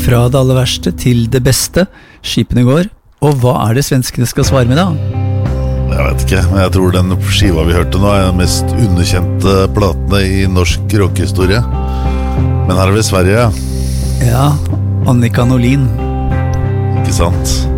Fra det aller verste til det beste. Skipene går. Og hva det svenskene skal svare med da? Jeg vet ikke, men jeg tror den skiva vi hørte nå den mest underkjente platene i norsk rockehistorie. Men her vi Sverige. Ja, Annika Norlin. Ikke sant?